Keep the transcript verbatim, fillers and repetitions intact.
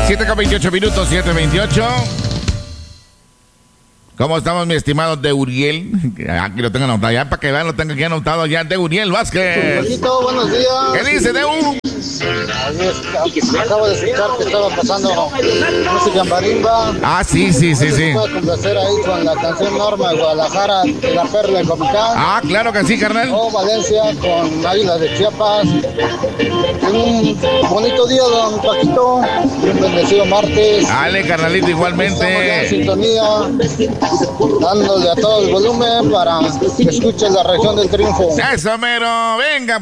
siete con veintiocho minutos, siete veintiocho. ¿Cómo estamos, mi estimado de Uriel? Aquí lo tengo anotado, ya para que vean, lo tengo aquí anotado ya, de Uriel Vázquez. Bonito, buenos días. ¿Qué dice, Deu? Acabo de escuchar que estaba pasando música en marimba. Ah, sí, sí, sí, sí. Puede complacer ahí con la canción Norma de Guadalajara, de la Perla de Comitán. Ah, claro que sí, carnal. O Valencia con Águilas de Chiapas. Un bonito día, don Paquito. Y un bendecido martes. Dale, carnalito, igualmente. Estamos ya en sintonía, dándole a todo el volumen para que escuchen la región del triunfo. Eso, mero, venga.